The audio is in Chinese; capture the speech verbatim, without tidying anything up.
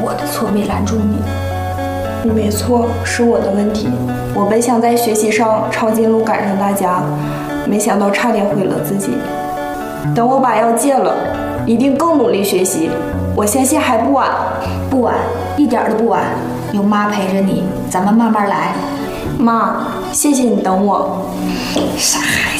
我的错，没拦住你。 没错，是我的问题。我本想在学习上抄近路赶上大家，没想到差点毁了自己。等我把药戒了，一定更努力学习。我相信还不晚。 不晚，一点都不晚。有妈陪着你，咱们慢慢来。 妈，谢谢你等我。 傻孩子。